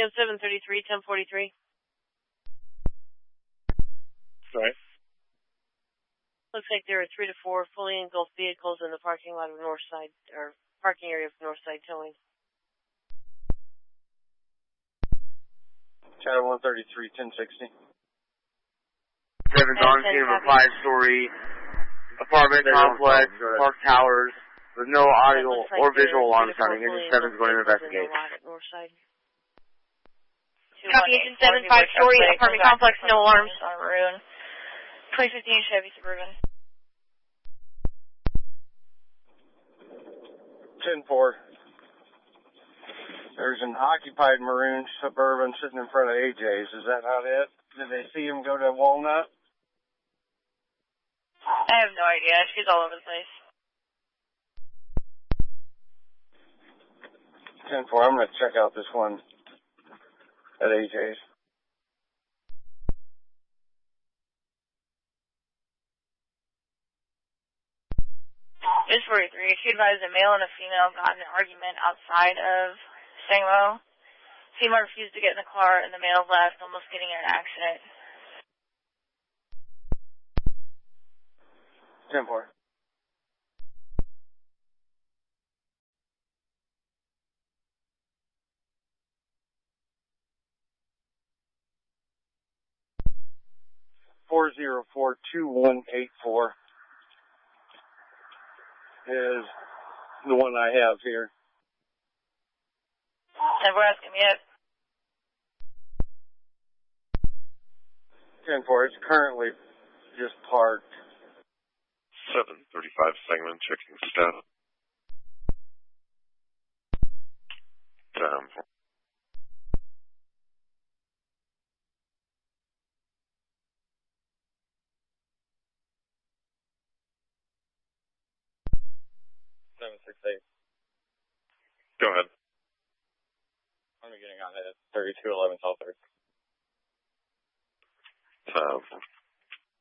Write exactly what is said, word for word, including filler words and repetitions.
M seven thirty-three, ten forty-three. Sorry? Looks like there are three to four fully engulfed vehicles in the parking lot of Northside, or parking area of Northside Towing. Channel one thirty-three, ten sixty. Seven's on scene of a five-story apartment complex, Park Towers, with no audio like or visual alarm sounding. Agent seven's going to investigate. Copy, Agent seven, five-story apartment complex, no alarms. On Maroon. twenty fifteen Chevy Suburban. ten four. There's an occupied maroon Suburban sitting in front of A J's. Is that not it? Did they see him go to Walnut? I have no idea. She's all over the place. ten four, I'm going to check out this one at A J's. It's forty-three. She advised a male and a female got in an argument outside of Sangamo. Female refused to get in the car, and the male left, almost getting in an accident. ten four. Four zero four two one eight four is the one I have here. Nebraska, yet. ten four, it's currently just parked. seven thirty-five segment, checking status. Down. seven six eight. Go ahead. I'm getting on it at thirty-two eleven South third. Uh,